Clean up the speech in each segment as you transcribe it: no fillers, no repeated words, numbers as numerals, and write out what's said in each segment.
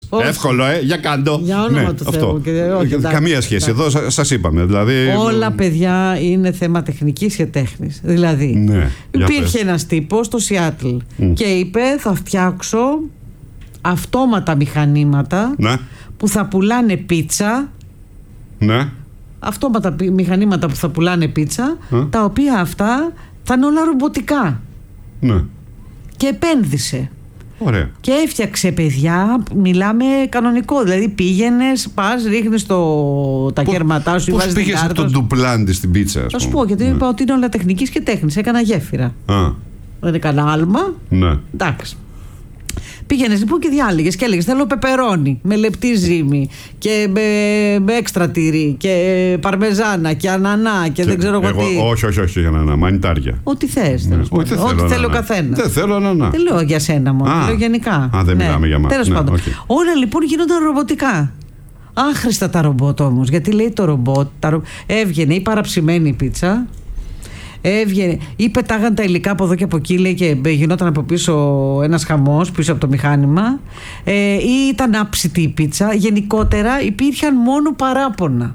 Εύκολο, για κάντο. Για όνομα του Θεού. Καμία σχέση. Εδώ σας είπαμε. Δηλαδή... Όλα, παιδιά, είναι θέμα τεχνικής και τέχνης. Δηλαδή, υπήρχε ένας τύπος στο Σιάτλ και είπε: θα φτιάξω αυτόματα μηχανήματα που θα πουλάνε πίτσα. Ναι. Αυτόματα μηχανήματα που θα πουλάνε πίτσα, τα οποία αυτά θα είναι όλα ρομποτικά. Ναι. Και επένδυσε. Ωραία. Και έφτιαξε, παιδιά, μιλάμε κανονικό. Δηλαδή πήγαινες, πας, ρίχνεις τα κέρματά σου. Πώς πήγες από τον ντουπλάντι στην πίτσα? Θα σου πω, γιατί είπα ότι είναι όλα τεχνικής και τέχνης. Έκανα γέφυρα. Δεν έκανα άλμα. Ναι. Εντάξει. Πήγαινες λοιπόν και διάλεγες και έλεγες: θέλω πεπερόνι με λεπτή ζύμη και με έξτρα τυρί και παρμεζάνα και ανανά και δεν ξέρω εγώ τι. Όχι, ανανά, μανιτάρια. Ό,τι θες. Ό,τι θέλει ο καθένας. Δεν θέλω ανανά. Δεν λέω για σένα μόνο, λέω γενικά. Δεν μιλάμε για μας. Τέλος πάντων. Όλα λοιπόν γίνονταν ρομποτικά. Άχρηστα τα ρομπότ όμως. Γιατί λέει το ρομπότ, έβγαινε η παραψημένη πίτσα. Έβγαινε ή πετάγαν τα υλικά από εδώ και από εκεί, λέει, και γινόταν από πίσω ένας χαμός πίσω από το μηχάνημα, ή ήταν άψητη η πίτσα. Γενικότερα υπήρχαν μόνο παράπονα.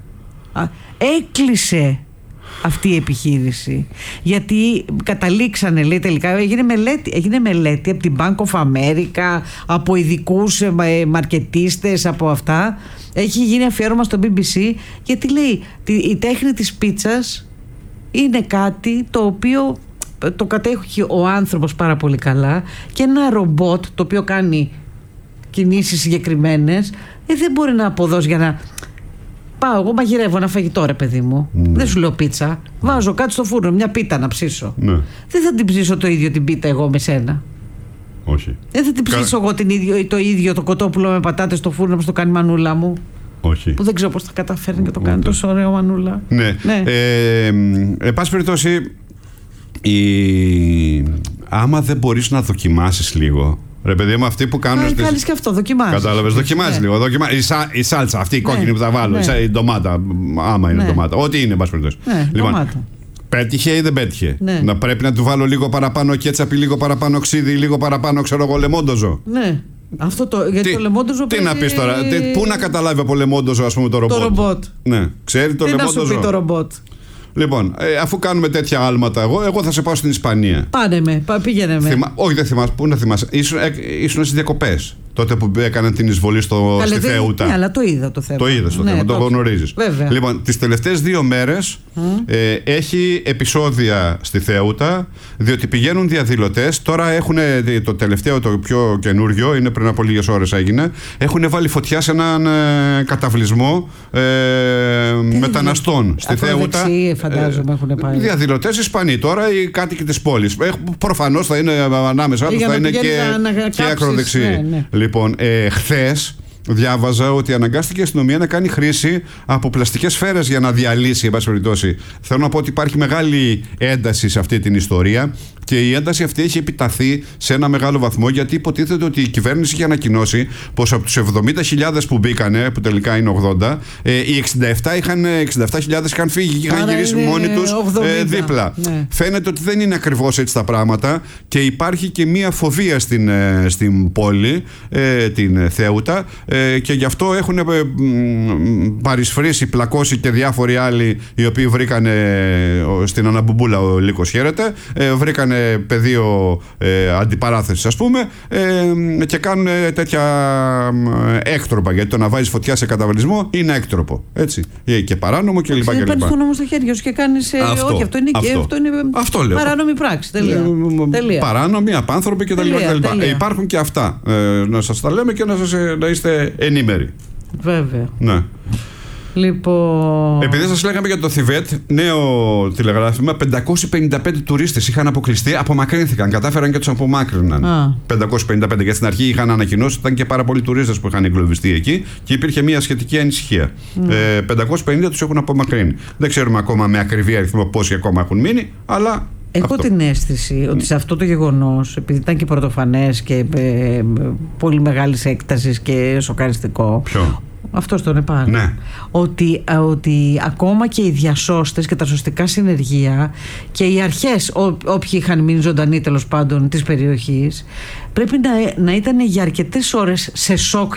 Έκλεισε αυτή η επιχείρηση, γιατί καταλήξανε, λέει, τελικά έγινε μελέτη από την Bank of America, από ειδικούς μαρκετίστες, από αυτά. Έχει γίνει αφιέρωμα στο BBC, γιατί λέει η τέχνη της πίτσας είναι κάτι το οποίο το κατέχει ο άνθρωπος πάρα πολύ καλά, και ένα ρομπότ το οποίο κάνει κινήσεις συγκεκριμένες δεν μπορεί να αποδώσει για να... Πάω εγώ, μαγειρεύω ένα φαγητό, ρε παιδί μου. Δεν σου λέω πίτσα. Βάζω κάτι στο φούρνο, μια πίτα να ψήσω. Δεν θα την ψήσω το ίδιο την πίτα εγώ με σένα. Όχι. Δεν θα την ψήσω εγώ το ίδιο το κοτόπουλο με πατάτες στο φούρνο όπως το κάνει η μανούλα μου. Όχι. Που δεν ξέρω πώς θα καταφέρνει και το κάνει τόσο ωραίο μανούλα. Ναι. Εν πάση περιπτώσει, άμα δεν μπορείς να δοκιμάσεις λίγο, ρε παιδί μου, αυτοί που κάνουν. Κάνεις και αυτό, δοκιμάζεις. Κατάλαβες, δοκιμάζεις λίγο. Η σάλτσα, αυτή η κόκκινη που θα βάλω, η ντομάτα, άμα είναι ντομάτα. Ό,τι είναι, εν πάση περιπτώσει. Λοιπόν, πέτυχε ή δεν πέτυχε? Να πρέπει να του βάλω λίγο παραπάνω κέτσαπι, λίγο παραπάνω ξύδι, λίγο παραπάνω, ξέρω εγώ, λεμόντοζο. Ναι. Γιατί το λεμόντοζο τι να πεις τώρα, πού να καταλάβει από λεμόντοζο, ας πούμε, το ρομπότ? Το ρομπότ. Ναι, ξέρει το λεμόντοζο. Τι να σου πει το ρομπότ? Λοιπόν, αφού κάνουμε τέτοια άλματα, εγώ θα σε πάω στην Ισπανία. Πήγαινε με. Όχι, δεν θυμάσαι. Πού να θυμάσαι? Ήσουν στις διακοπές. Τότε που έκαναν την εισβολή στη Θέουτα. Ναι, αλλά το είδα το θέμα. Το είδες το θέμα, το γνωρίζεις. Βέβαια. Λοιπόν, τις τελευταίες 2 μέρες έχει επεισόδια στη Θέουτα, διότι πηγαίνουν διαδηλωτές. Τώρα έχουν το τελευταίο, το πιο καινούριο, είναι πριν από λίγες ώρες έγινε. Έχουν βάλει φωτιά σε έναν καταβλισμό μεταναστών στη Θέουτα. Φαντάζομαι έχουν πάει. Διαδηλωτές Ισπανοί τώρα, οι κάτοικοι της πόλης. Προφανώς θα είναι ανάμεσα τους, θα είναι και ακροδεξιοί. Ναι. Λοιπόν, χθες διάβαζα ότι αναγκάστηκε η αστυνομία να κάνει χρήση από πλαστικές σφαίρες για να διαλύσει, εν πάση περιπτώσει. Θέλω να πω ότι υπάρχει μεγάλη ένταση σε αυτή την ιστορία, και η ένταση αυτή έχει επιταθεί σε ένα μεγάλο βαθμό, γιατί υποτίθεται ότι η κυβέρνηση είχε ανακοινώσει πως από τους 70.000 που μπήκανε, που τελικά είναι 80, οι 67.000 είχαν φύγει και είχαν γυρίσει μόνοι τους δίπλα. Ναι. Φαίνεται ότι δεν είναι ακριβώς έτσι τα πράγματα, και υπάρχει και μία φοβία στην πόλη, την Θέουτα, και γι' αυτό έχουν παρισφρήσει, πλακώσει και διάφοροι άλλοι, οι οποίοι βρήκανε στην Αναμπουμπούλα, ο Λύκος χαίρεται, βρήκανε πεδίο αντιπαράθεσης, ας πούμε, και κάνουν τέτοια έκτροπα, γιατί το να βάζεις φωτιά σε καταβλισμό είναι έκτροπο, έτσι, και παράνομο και λοιπά. Παίρνεις τον νόμο στο χέρι σου και κάνεις όχι, αυτό είναι παράνομη πράξη, τελεία. Παράνομη, απάνθρωπη κτλ. Υπάρχουν και αυτά, να σας τα λέμε και να είστε ενήμεροι. Βέβαια. Ναι. Λοιπόν... Επειδή σας λέγαμε για το Θιβέτ, νέο τηλεγράφημα, 555 τουρίστες είχαν αποκλειστεί, απομακρύνθηκαν, κατάφεραν και τους απομάκρυναν. 555, και στην αρχή είχαν ανακοινώσει ότι ήταν και πάρα πολλοί τουρίστες που είχαν εγκλωβιστεί εκεί, και υπήρχε μια σχετική ανησυχία. 550 τους έχουν απομακρύνει. Δεν ξέρουμε ακόμα με ακριβή αριθμό πόσοι ακόμα έχουν μείνει, αλλά... Έχω την αίσθηση ότι σε αυτό το γεγονός, επειδή ήταν και πρωτοφανές και πολύ μεγάλης έκτασης και σοκαριστικό. Ποιο? Αυτό στο Νεπάλ. Ναι. Ότι ακόμα και οι διασώστες και τα σωστικά συνεργεία και οι αρχές, όποιοι είχαν μείνει ζωντανοί τέλος πάντων της περιοχής, πρέπει να ήταν για αρκετές ώρες σε σοκ